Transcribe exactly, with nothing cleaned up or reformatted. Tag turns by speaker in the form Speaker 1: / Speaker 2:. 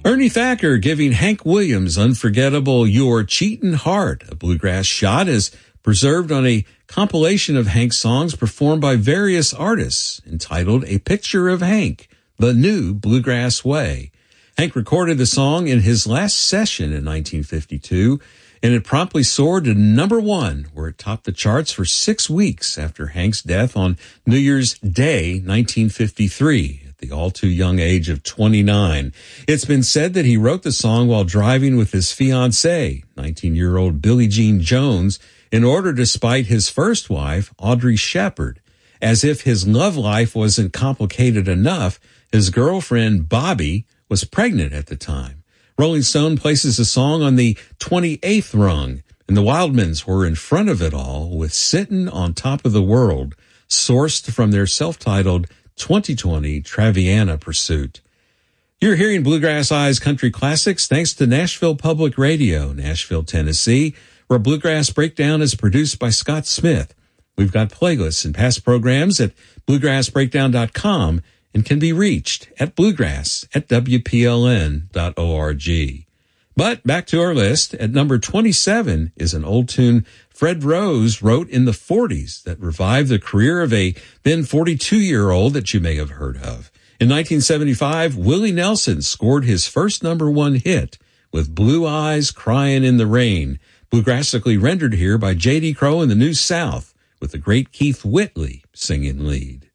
Speaker 1: Ernie Thacker giving Hank Williams' unforgettable Your Cheatin' Heart, a bluegrass shot, is preserved on a compilation of Hank's songs performed by various artists entitled A Picture of Hank, The New Bluegrass Way. Hank recorded the song in his last session in nineteen fifty-two, and it promptly soared to number one, where it topped the charts for six weeks after Hank's death on New Year's Day, nineteen fifty-three. The all-too-young age of twenty-nine. It's been said that he wrote the song while driving with his fiancée, nineteen-year-old Billie Jean Jones, in order to spite his first wife, Audrey Shepard. As if his love life wasn't complicated enough, his girlfriend, Bobby, was pregnant at the time. Rolling Stone places the song on the twenty-eighth rung, and the Wildmans were in front of it all with Sittin' on Top of the World, sourced from their self-titled twenty twenty Traviana Pursuit. You're hearing Bluegrass Eyes Country Classics thanks to Nashville Public Radio, Nashville, Tennessee, where Bluegrass Breakdown is produced by Scott Smith. We've got playlists and past programs at bluegrass breakdown dot com and can be reached at bluegrass at w p l n dot org. But back to our list. At number twenty-seven is an old tune Fred Rose wrote in the forties that revived the career of a then forty-two-year-old that you may have heard of. In nineteen seventy-five, Willie Nelson scored his first number one hit with Blue Eyes Crying in the Rain, bluegrassically rendered here by J D. Crowe and the New South, with the great Keith Whitley singing lead.